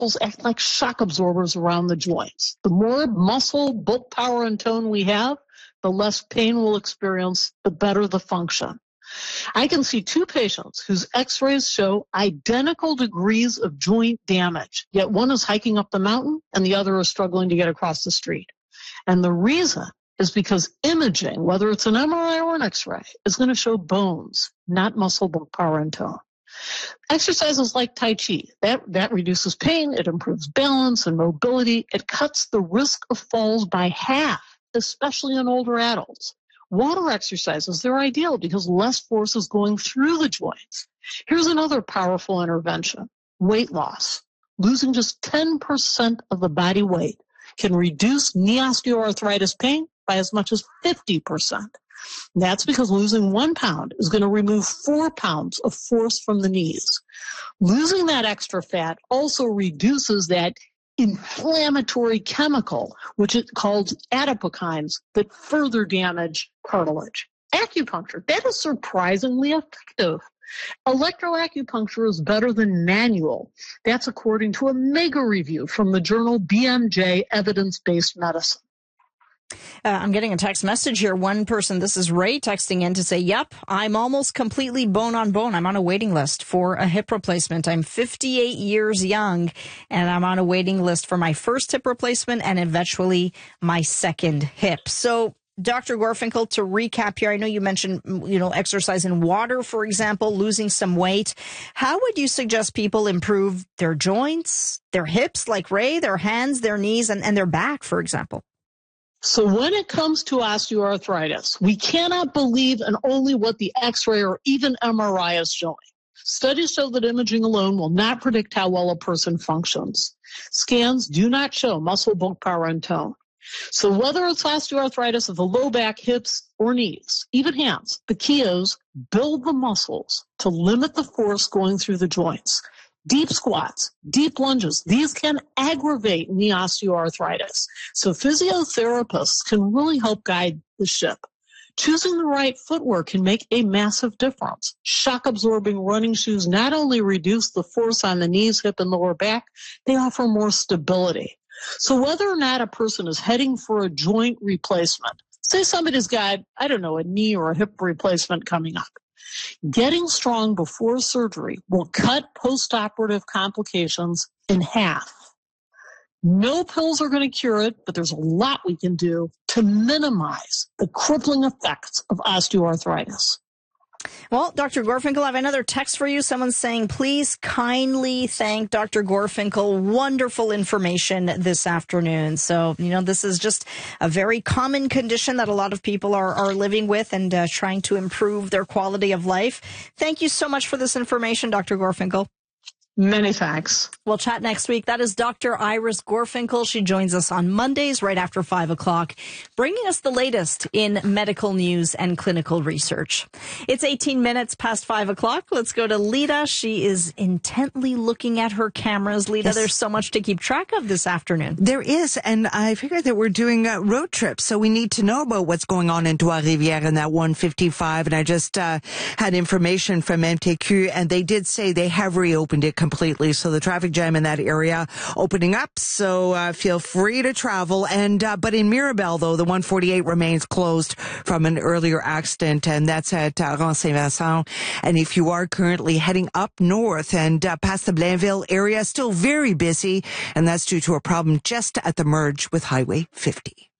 act like shock absorbers around the joints. The more muscle, bulk, power, and tone we have, the less pain we'll experience, the better the function. I can see two patients whose x-rays show identical degrees of joint damage, yet one is hiking up the mountain and the other is struggling to get across the street. And the reason is because imaging, whether it's an MRI or an x-ray, is going to show bones, not muscle, bulk, power, and tone. Exercises like Tai Chi, that reduces pain, it improves balance and mobility, it cuts the risk of falls by half, especially in older adults. Water exercises, they're ideal because less force is going through the joints. Here's another powerful intervention, weight loss. Losing just 10% of the body weight can reduce knee osteoarthritis pain by as much as 50%. That's because losing 1 pound is going to remove 4 pounds of force from the knees. Losing that extra fat also reduces that inflammatory chemical, which is called adipokines, that further damage cartilage. Acupuncture, that is surprisingly effective. Electroacupuncture is better than manual. That's according to a mega review from the journal BMJ Evidence-Based Medicine. I'm getting a text message here. One person, this is Ray, texting in to say, yep, I'm almost completely bone on bone. I'm on a waiting list for a hip replacement. I'm 58 years young, and I'm on a waiting list for my first hip replacement and eventually my second hip. So, Dr. Gorfinkel, to recap here, I know you mentioned, exercise in water, for example, losing some weight. How would you suggest people improve their joints, their hips, like Ray, their hands, their knees, and their back, for example? So when it comes to osteoarthritis, we cannot believe in only what the x-ray or even MRI is showing. Studies show that imaging alone will not predict how well a person functions. Scans do not show muscle, bulk, power, and tone. So whether it's osteoarthritis of the low back, hips, or knees, even hands, the key is build the muscles to limit the force going through the joints. Deep squats, deep lunges, these can aggravate knee osteoarthritis. So physiotherapists can really help guide the ship. Choosing the right footwear can make a massive difference. Shock-absorbing running shoes not only reduce the force on the knees, hip, and lower back, they offer more stability. So whether or not a person is heading for a joint replacement, say somebody's got, a knee or a hip replacement coming up, getting strong before surgery will cut post-operative complications in half. No pills are going to cure it, but there's a lot we can do to minimize the crippling effects of osteoarthritis. Well, Dr. Gorfinkel, I have another text for you. Someone's saying, please kindly thank Dr. Gorfinkel. Wonderful information this afternoon. So, this is just a very common condition that a lot of people are living with and trying to improve their quality of life. Thank you so much for this information, Dr. Gorfinkel. Many thanks. We'll chat next week. That is Dr. Iris Gorfinkel. She joins us on Mondays right after 5 o'clock, bringing us the latest in medical news and clinical research. It's 18 minutes past 5 o'clock. Let's go to Lita. She is intently looking at her cameras. Lita, yes. There's so much to keep track of this afternoon. There is, and I figured that we're doing road trips, so we need to know about what's going on in Trois-Rivières in that 155. And I just had information from MTQ, and they did say they have reopened it completely. So the traffic jam in that area opening up. So feel free to travel. And but in Mirabel, though, the 148 remains closed from an earlier accident, and that's at Rond Saint-Vincent. And if you are currently heading up north and past the Blainville area, still very busy, and that's due to a problem just at the merge with Highway 50.